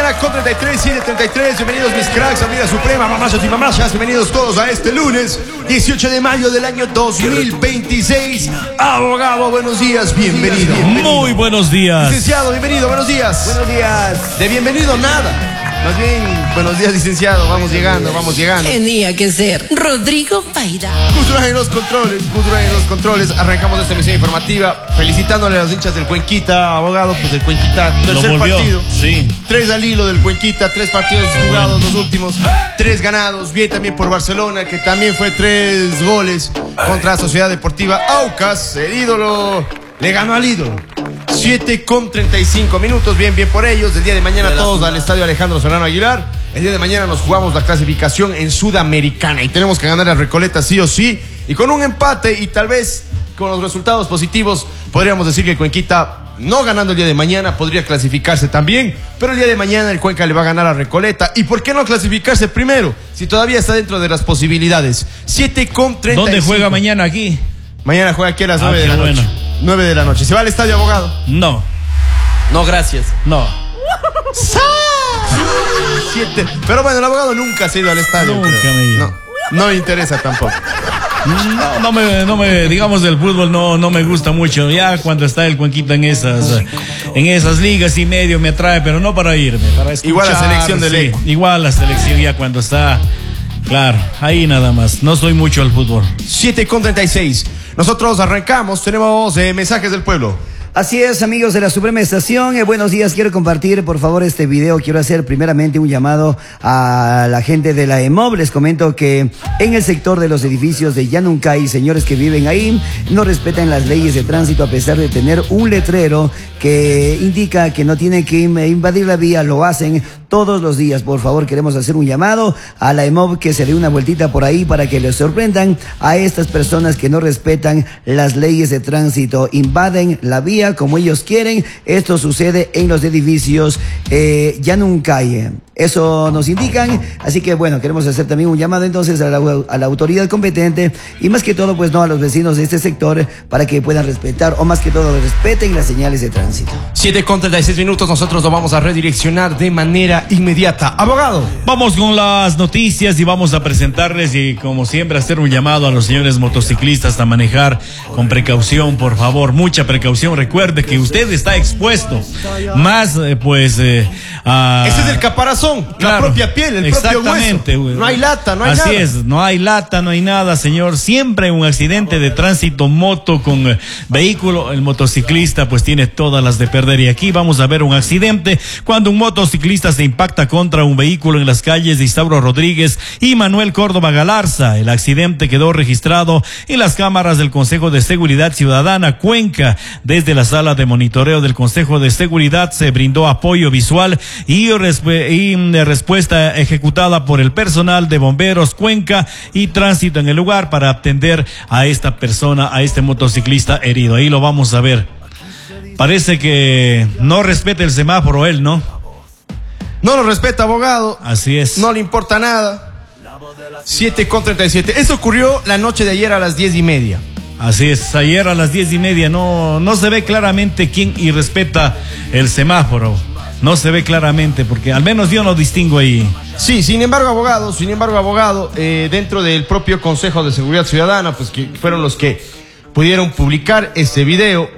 mañana con 33, 7:33. Bienvenidos mis cracks, familia suprema, mamachos y mamachas. Bienvenidos todos a este lunes, 18 de mayo del año 2026. Abogado, buenos días, bienvenido. Muy buenos días. Licenciado, bienvenido, buenos días. Buenos días. De bienvenido nada. Más bien, buenos días, licenciado. Vamos llegando, vamos llegando. Tenía que ser Rodrigo Paira. Cultura en los controles. Arrancamos esta emisión informativa felicitándole a los hinchas del Cuenquita, abogado, pues del Cuenquita, tercer partido. Sí. 3 al hilo del Cuenquita, 3 partidos jugados, los últimos 3 ganados. Bien también por Barcelona, que también fue 3 goles contra la Sociedad Deportiva Aucas. El ídolo le ganó al ídolo. 7:35 minutos, bien por ellos. El día de mañana todos al estadio Alejandro Serrano Aguilar. El día de mañana nos jugamos la clasificación en Sudamericana y tenemos que ganar a Recoleta sí o sí. Y con un empate y tal vez con los resultados positivos podríamos decir que Cuenquita, no ganando el día de mañana, podría clasificarse también. Pero el día de mañana el Cuenca le va a ganar a Recoleta. ¿Y por qué no clasificarse primero? Si todavía está dentro de las posibilidades. 7:35. ¿Dónde juega mañana aquí? Mañana juega aquí a las 9 de la noche. Bueno. 9 de la noche. ¿Se va al estadio, abogado? No. No, gracias. No. 7. Pero bueno, el abogado nunca se ha ido al estadio. Nunca me he ido. No me interesa tampoco. No me, digamos, del fútbol no me gusta mucho. Ya cuando está el Cuenquita en esas ligas y medio me atrae, pero no para irme, para escuchar. Igual la selección de ley. Igual la selección ya cuando está, claro, ahí nada más. No soy mucho al fútbol. 7:36. Nosotros arrancamos, tenemos mensajes del pueblo. Así es, amigos de la Suprema Estación. Buenos días, quiero compartir por favor este video. Quiero hacer primeramente un llamado a la gente de la EMOB. Les comento que en el sector de los edificios de Yanuncay, señores que viven ahí, no respetan las leyes de tránsito a pesar de tener un letrero que indica que no tienen que invadir la vía. Lo hacen todos los días. Por favor, queremos hacer un llamado a la EMOB que se dé una vueltita por ahí para que les sorprendan a estas personas que no respetan las leyes de tránsito, invaden la vía como ellos quieren. Esto sucede en los edificios Yanuncay. Eso nos indican, así que bueno, queremos hacer también un llamado entonces a la autoridad competente y más que todo pues no a los vecinos de este sector para que puedan respetar o más que todo respeten las señales de tránsito. 7:36 minutos, nosotros lo vamos a redireccionar de manera inmediata. Abogado. Vamos con las noticias y vamos a presentarles y como siempre hacer un llamado a los señores motociclistas a manejar con precaución, por favor, mucha precaución. Recuerde que usted está expuesto más Ese es el caparazón. La propia piel, el propio hueso. No hay lata, no hay nada. Así es, no hay lata, no hay nada, señor. Siempre un accidente de tránsito, moto con vehículo, el motociclista pues tiene todas las de perder. Y aquí vamos a ver un accidente cuando un motociclista se impacta contra un vehículo en las calles de Isauro Rodríguez y Manuel Córdoba Galarza. El accidente quedó registrado en las cámaras del Consejo de Seguridad Ciudadana Cuenca. Desde la sala de monitoreo del Consejo de Seguridad se brindó apoyo visual y respuesta ejecutada por el personal de bomberos Cuenca y tránsito en el lugar para atender a esta persona, a este motociclista herido. Ahí lo vamos a ver. Parece que no respeta el semáforo él, ¿no? No lo respeta, abogado. Así es. No le importa nada. 7:37. Eso ocurrió la noche de ayer a las 10:30. Así es, ayer a las 10:30 no se ve claramente quién irrespeta el semáforo. No se ve claramente, porque al menos yo no distingo ahí. Sí, sin embargo, abogado, dentro del propio Consejo de Seguridad Ciudadana, pues que fueron los que pudieron publicar este video,